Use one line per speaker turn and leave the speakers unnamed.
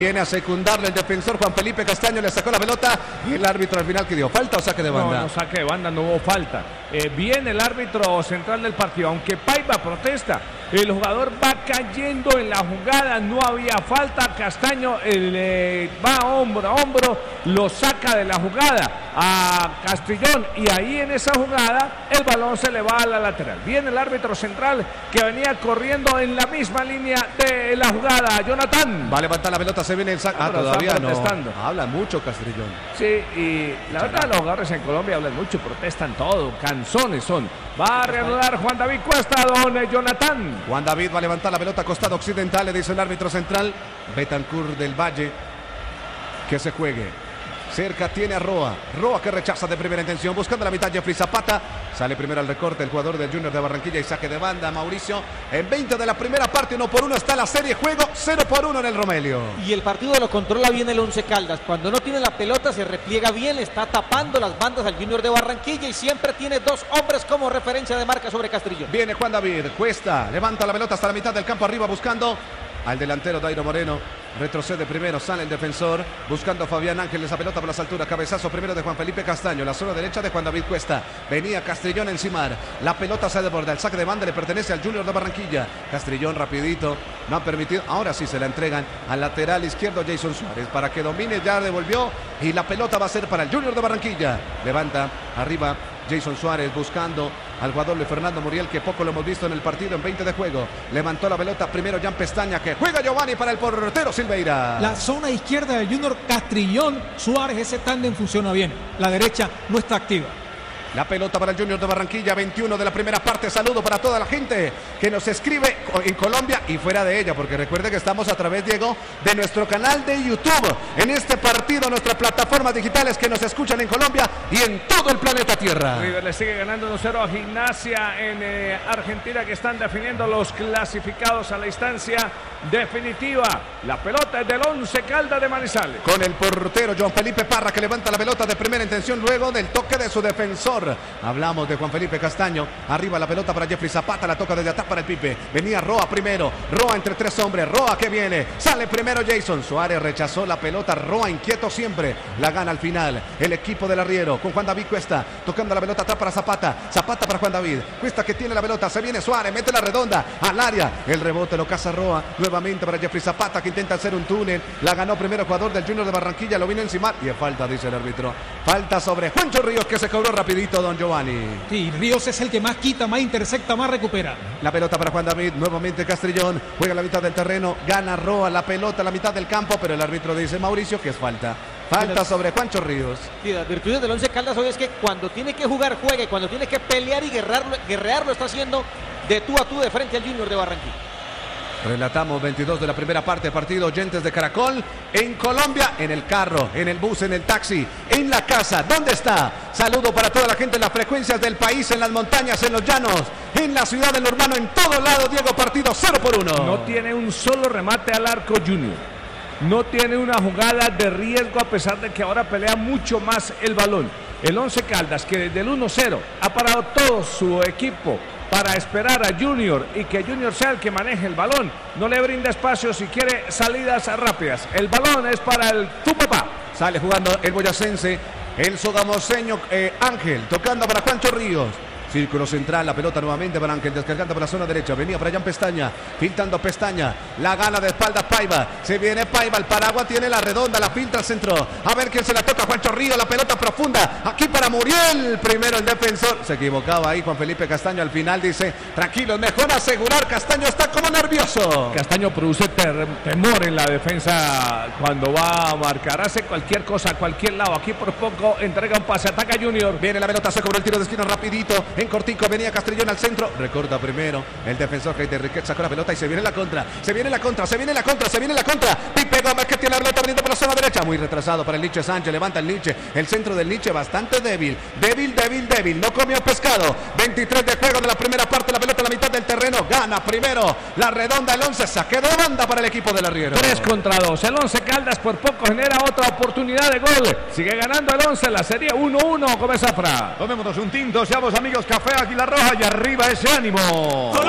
Viene a secundarle el defensor Juan Felipe Castaño, le sacó la pelota y el árbitro al final que dio falta o saque de banda.
No, saque de banda, no hubo falta. Viene el árbitro central del partido, aunque Paiva protesta, el jugador va cayendo en la jugada, no había falta. Castaño va hombro a hombro, lo saca de la jugada a Castrillón y ahí en esa jugada el balón se le va a la lateral. Viene el árbitro central que venía corriendo en la misma línea de la jugada. Jonathan
va a levantar la pelota, se viene el saque. Todavía no. Habla mucho Castrillón.
Sí, y la verdad los jugadores en Colombia hablan mucho, protestan todo, canzones son. Va a reanudar Juan David Cuesta, don Jonathan.
Juan David va a levantar la pelota costado occidental, le dice el árbitro central. Betancourt del Valle, que se juegue. Cerca tiene a Roa. Roa que rechaza de primera intención. Buscando la mitad Jeffrey Zapata. Sale primero al recorte el jugador del Junior de Barranquilla y saque de banda. Mauricio. En 20 de la primera parte, 1-1 está la serie. Juego 0-1 en el Romelio.
Y el partido lo controla bien el Once Caldas. Cuando no tiene la pelota se repliega bien. Está tapando las bandas al Junior de Barranquilla y siempre tiene dos hombres como referencia de marca sobre Castrillón.
Viene Juan David. Cuesta. Levanta la pelota hasta la mitad del campo arriba buscando al delantero Dairo Moreno. Retrocede primero, sale el defensor, buscando a Fabián Ángel, esa pelota por las alturas, cabezazo primero de Juan Felipe Castaño, la zona derecha de Juan David Cuesta, venía Castrillón a encimar, la pelota se desborda, el saque de banda le pertenece al Junior de Barranquilla, Castrillón rapidito, no ha permitido, ahora sí se la entregan al lateral izquierdo Jason Suárez, para que domine, ya devolvió, y la pelota va a ser para el Junior de Barranquilla, levanta, arriba, Jason Suárez buscando al jugador de Fernando Muriel, que poco lo hemos visto en el partido en 20 de juego. Levantó la pelota primero Jan Pestaña, que juega Giovanni para el portero Silveira.
La zona izquierda del Junior, Castrillón, Suárez, ese tándem funciona bien. La derecha no está activa.
La pelota para el Junior de Barranquilla, 21 de la primera parte. Saludo para toda la gente que nos escribe en Colombia y fuera de ella, porque recuerde que estamos a través, Diego, de nuestro canal de YouTube. En este partido, nuestras plataformas digitales que nos escuchan en Colombia y en todo el planeta Tierra.
River le sigue ganando 1-0 a Gimnasia en Argentina, que están definiendo los clasificados a la instancia definitiva. La pelota es del Once Caldas de Manizales.
Con el portero Juan Felipe Parra, que levanta la pelota de primera intención luego del toque de su defensor. Hablamos de Juan Felipe Castaño. Arriba la pelota para Jeffrey Zapata. La toca desde atrás para el Pipe. Venía Roa primero. Roa entre tres hombres. Roa que viene. Sale primero Jason. Suárez rechazó la pelota. Roa inquieto siempre. La gana al final el equipo del arriero. Con Juan David Cuesta. Tocando la pelota atrás para Zapata. Zapata para Juan David. Cuesta que tiene la pelota. Se viene Suárez. Mete la redonda al área. El rebote lo caza Roa. Nuevamente para Jeffrey Zapata, que intenta hacer un túnel. La ganó primero el jugador del Junior de Barranquilla. Lo vino encima. Y es falta, dice el árbitro. Falta sobre Juancho Ríos, que se cobró rapidito, don Giovanni.
Sí, Ríos es el que más quita, más intercepta, más recupera.
La pelota para Juan David, nuevamente Castrillón, juega la mitad del terreno, gana Roa la pelota a la mitad del campo, pero el árbitro dice, Mauricio, que es falta. Falta sobre Juancho Ríos.
Sí, las virtudes del Once Caldas hoy es que cuando tiene que jugar, juegue, cuando tiene que pelear y guerrear lo está haciendo de tú a tú de frente al Junior de Barranquilla.
Relatamos 22 de la primera parte, partido oyentes de Caracol, en Colombia, en el carro, en el bus, en el taxi, en la casa. ¿Dónde está? Saludo para toda la gente en las frecuencias del país, en las montañas, en los llanos, en la ciudad, en lo urbano, en todo lado. Diego, partido 0-1.
No tiene un solo remate al arco Junior. No tiene una jugada de riesgo, a pesar de que ahora pelea mucho más el balón. El Once Caldas, que desde el 1-0 ha parado todo su equipo para esperar a Junior y que Junior sea el que maneje el balón. No le brinda espacio si quiere salidas rápidas. El balón es para el tu papá.
Sale jugando el boyacense, el sogamoseño Ángel, tocando para Juancho Ríos. Círculo central, la pelota nuevamente para Ángel, descargando por la zona derecha. Venía para Jan Pestaña, filtrando Pestaña. La gana de espaldas Paiva. Se viene Paiva, el paraguas tiene la redonda, la filtra al centro. A ver quién se la toca, Juancho Ríos, la pelota profunda. Aquí para Muriel, primero el defensor. Se equivocaba ahí Juan Felipe Castaño, al final dice, tranquilo, mejor asegurar. Castaño está como nervioso.
Castaño produce temor en la defensa cuando va a marcar. Hace cualquier cosa a cualquier lado. Aquí por poco entrega un pase, ataca Junior.
Viene la pelota, se cobró el tiro de esquina rapidito. En cortico venía Castrillón al centro, recorta primero el defensor Heiter Riquet, sacó la pelota y se viene la contra, se viene la contra, se viene la contra, se viene la contra. Pipe Gómez, que tiene la pelota abriendo por la zona derecha, muy retrasado para el Liche Sánchez, levanta el Liche, el centro del Liche bastante débil, no comió pescado. 23 de juego de la primera parte, la pelota a la mitad del terreno, gana primero la redonda el Once, saque de banda para el equipo del arriero.
3-2, el Once Caldas por poco genera otra oportunidad de gol, sigue ganando el Once, la serie 1-1, Gómez Zafra.
Tomémonos un tinto, seamos amigos, café Águila Roja y arriba ese ánimo.